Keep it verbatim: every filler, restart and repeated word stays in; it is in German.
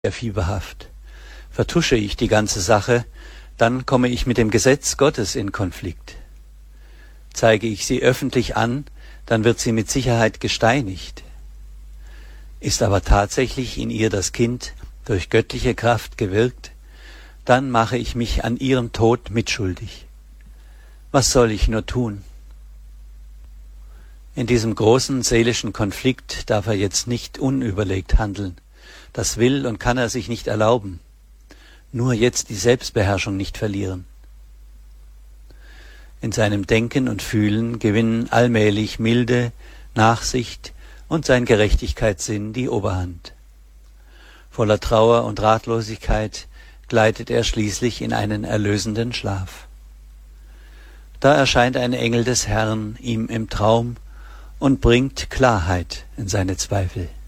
sehr fieberhaft. Vertusche ich die ganze Sache, dann komme ich mit dem Gesetz Gottes in Konflikt. Zeige ich sie öffentlich an, dann wird sie mit Sicherheit gesteinigt. Ist aber tatsächlich in ihr das Kind durch göttliche Kraft gewirkt, dann mache ich mich an ihrem Tod mitschuldig. Was soll ich nur tun? In diesem großen seelischen Konflikt darf er jetzt nicht unüberlegt handeln. Das will und kann er sich nicht erlauben. Nur jetzt die Selbstbeherrschung nicht verlieren. In seinem Denken und Fühlen gewinnen allmählich Milde, Nachsicht und sein Gerechtigkeitssinn die Oberhand. Voller Trauer und Ratlosigkeit gleitet er schließlich in einen erlösenden Schlaf. Da erscheint ein Engel des Herrn ihm im Traum und bringt Klarheit in seine Zweifel.